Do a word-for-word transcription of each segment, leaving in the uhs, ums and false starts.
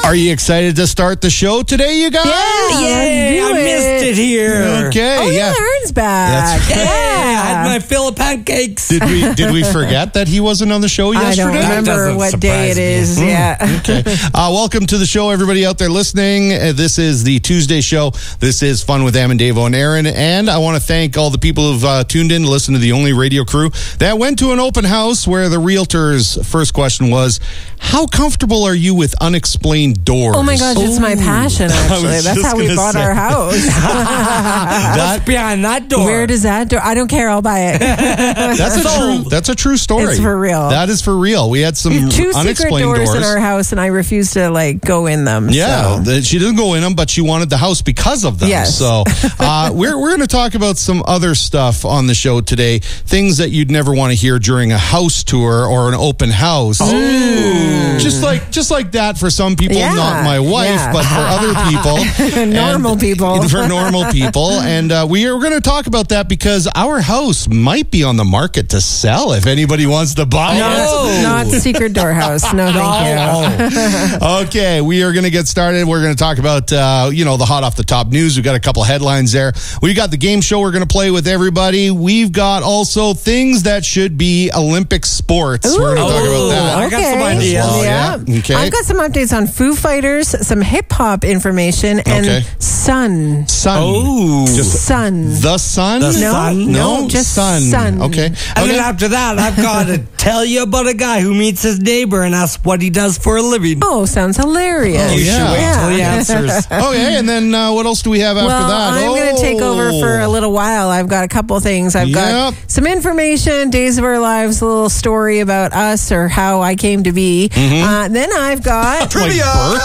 Are you excited to start the show today, you guys? Yeah, Yay, I it. missed it here. Okay, Oh, yeah. yeah, Ern's back. That's- Yeah, I had Yeah. my fill of pancakes. Did we did we forget that he wasn't on the show I yesterday? don't remember doesn't what day surprise it me. is. Yeah. Okay. Uh, welcome to the show, everybody out there listening. Uh, this is the Tuesday show. This is Fun with Am and Davo and Aaron. And I want to thank all the people who've uh, tuned in to listen to the only radio crew that went to an open house where the realtor's first question was, how comfortable are you with unexplained doors? Oh my gosh, it's my passion, actually. was That's just how we gonna bought say. our house. That, Behind that door. Where does that door? I don't care. I'll buy it. that's a true. That's a true story. It's for real. That is for real. We had some Two secret unexplained doors, doors in our house, and I refuse to like go in them. Yeah, so. the- she didn't go in them, but she wanted the house because of them. Yes. So uh, we're we're going to talk about some other stuff on the show today, things that you'd never want to hear during a house tour or an open house. Oh. Just like just like that for some people, Yeah, not my wife, yeah. but for other people, Normal and- people. for normal people, and uh, we are going to talk about that because our house might be on the market to sell if anybody wants to buy it. Oh. Not secret door house. No, thank you. Okay, we are going to get started. We're going to talk about, uh, you know, the hot off the top news. We've got a couple headlines there. We've got the game show we're going to play with everybody. We've got also things that should be Olympic sports. We're going to talk about that. I got some ideas. Well, yeah. yeah. Okay. I've got some updates on Foo Fighters, some hip hop information, and Okay. sun. Sun. Oh. Just Sun. the sun? The No, sun? No, no, just sun. sun. Okay. And Okay. then after that, I've got to tell you about a guy who meets his neighbor and asks what he does for a living. Oh, sounds hilarious. Oh, you yeah. should wait till he Yeah. answers. Okay, and then uh, what else do we have after Well, that? I'm going to take over Oh. for a little while. I've got a couple things. I've Yep. got some information, Days of Our Lives, a little story about us or how I came to be. Mm-hmm. Uh, then I've got Trivia.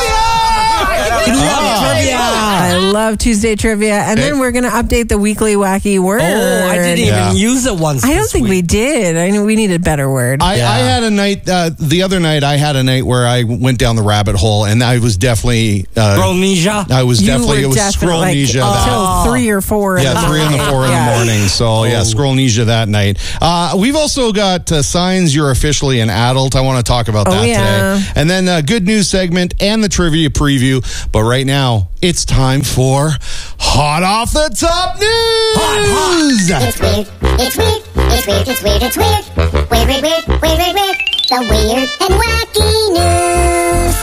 Trivia. I love Tuesday trivia, and Okay. then we're going to update the weekly wacky word. Oh, I didn't Yeah. even use it once. I don't this think we week. did. I know we need a better word. I, Yeah. I had a night, uh, the other night, I had a night where I went down the rabbit hole and I was definitely, uh, Bronesia. I was you definitely, were it was definitely like, scrollnesia that. until three or four. Yeah, in three in the morning. four in Yeah. the morning. So yeah, Oh. scrollnesia that night. Uh, we've also got uh, signs you're officially an adult. I want to talk about Oh, that yeah. today, and then a good news segment and the trivia preview. But right now, it's time for hot off the top news. It's weird, it's weird, it's weird, it's weird, it's weird. Weird, weird, weird, weird, weird, weird. The weird and wacky news.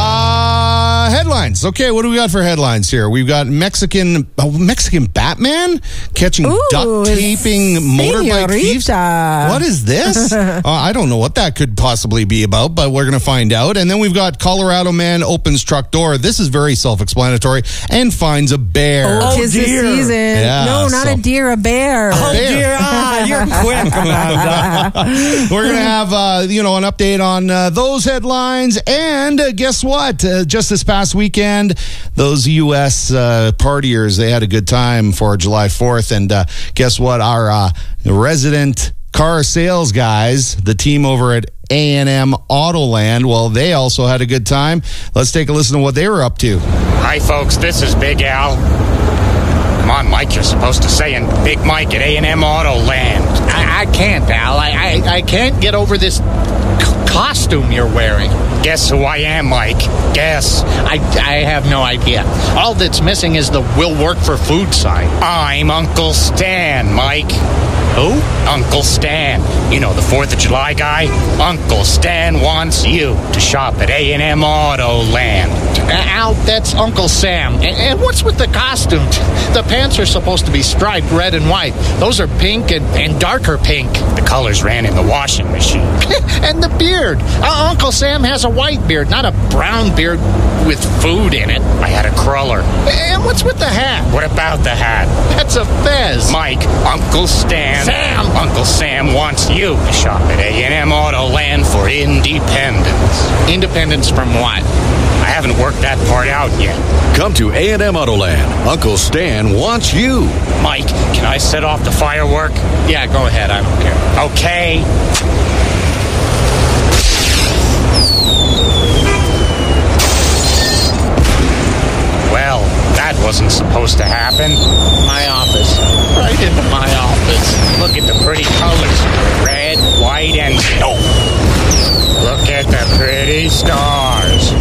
Uh, headlines. Okay, what do we got for headlines here? We've got Mexican oh, Mexican Batman catching Ooh, duct taping motorbike thieves. señorita. What is this? uh, I don't know what that could possibly be about, but we're going to find out. And then we've got Colorado man opens truck door. This is very self-explanatory and finds a bear. Oh, Oh, tis the dear. season. Yeah, no, not so- a deer, a bear. Oh, Bear. dear. Ah, you're quick about that. We're going to have, uh, you know, an update on uh, those headlines. And uh, guess what? Uh, just this past weekend, those U S uh, partiers, they had a good time for July fourth. And uh, guess what? Our uh, resident car sales guys, the team over at A and M Autoland, well, they also had a good time. Let's take a listen to what they were up to. Hi, folks. This is Big Al. Come on, Mike. You're supposed to say in Big Mike at A and M Autoland. I, I can't, Al. I, I, I can't get over this c- costume you're wearing. Guess who I am, Mike? Guess. I, I have no idea. All that's missing is the will work for food sign. I'm Uncle Stan, Mike. Who? Uncle Stan. You know, the fourth of July guy? Uncle Stan wants you to shop at A and M Autoland. Uh, Al, that's Uncle Sam. And, and what's with the costume? The pants are supposed to be striped red and white. Those are pink and, and darker pink. The colors ran in the washing machine. And the beard. Uh, Uncle Sam has a white beard, not a brown beard with food in it. I had a cruller. And what's with the hat? What about the hat? That's a fez. Mike, Uncle Stan. Sam! Uncle Sam wants you to shop at A and M Autoland for independence. Independence from what? I haven't worked that part out yet. Come to A and M Autoland. Uncle Stan wants you. Mike, can I set off the firework? Yeah, go ahead. I don't care. Okay. Well, that wasn't supposed to happen. My office. Right into my office. Look at the pretty colors. Red, white, and... Oh! Look at the pretty stars.